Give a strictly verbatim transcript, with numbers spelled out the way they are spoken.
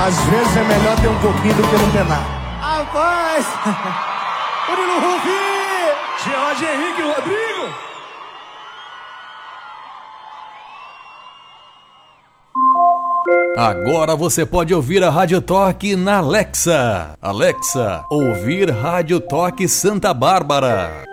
Às vezes é melhor ter um pouquinho do que não ter nada. Rapaz! Murilo Rufi! Gerard Henrique Rodrigo! Agora você pode ouvir a Rádio Toque na Alexa. Alexa, ouvir Rádio Toque Santa Bárbara.